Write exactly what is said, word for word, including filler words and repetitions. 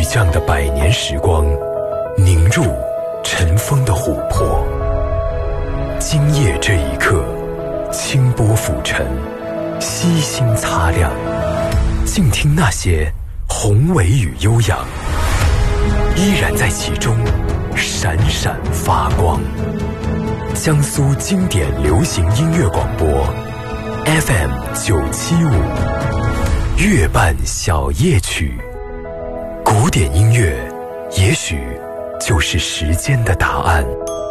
将的百年时光，凝入尘封的琥珀。今夜这一刻，清波浮沉，悉心擦亮，静听那些宏伟与悠扬，依然在其中闪闪发光。江苏经典流行音乐广播 F M 九七五，月半小夜曲。古典音乐，也许就是时间的答案。